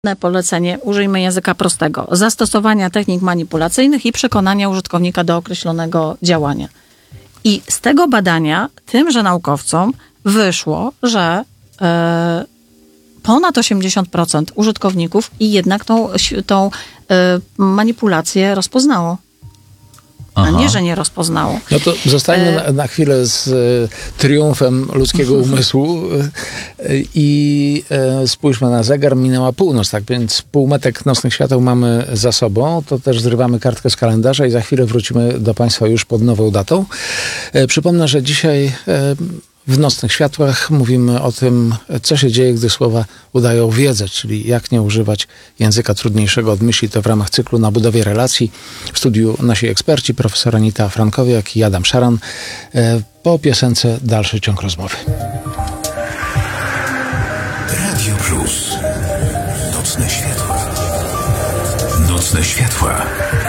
Polecenie, użyjmy języka prostego, zastosowania technik manipulacyjnych i przekonania użytkownika do określonego działania. I z tego badania tymże naukowcom wyszło, że ponad 80% użytkowników i jednak tą manipulację rozpoznało. A nie, że nie rozpoznało. No to zostańmy na chwilę z triumfem ludzkiego umysłu i spójrzmy na zegar, minęła północ, tak więc półmetek nocnych świateł mamy za sobą, to też zrywamy kartkę z kalendarza i za chwilę wrócimy do Państwa już pod nową datą. Przypomnę, że dzisiaj w Nocnych Światłach mówimy o tym, co się dzieje, gdy słowa udają wiedzę, czyli jak nie używać języka trudniejszego od myśli. To w ramach cyklu Na budowie relacji. W studiu nasi eksperci, profesor Anita Frankowiak i Adam Szaran. Po piosence dalszy ciąg rozmowy. Radio Plus. Nocne Światła. Nocne Światła.